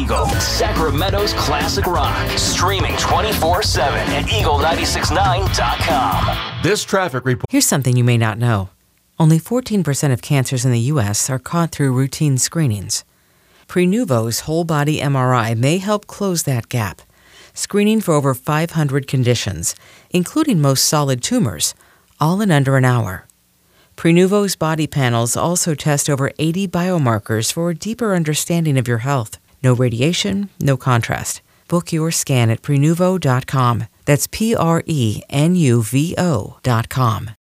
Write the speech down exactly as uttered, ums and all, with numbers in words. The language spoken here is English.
Eagle, Sacramento's classic rock. Streaming twenty-four seven at eagle nine six nine dot com. This traffic report. Here's something you may not know. Only fourteen percent of cancers in the U S are caught through routine screenings. Prenuvo's whole-body M R I may help close that gap, screening for over five hundred conditions, including most solid tumors, all in under an hour. Prenuvo's body panels also test over eighty biomarkers for a deeper understanding of your health. No radiation, no contrast. Book your scan at prenuvo dot com. That's P R E N U V O dot com.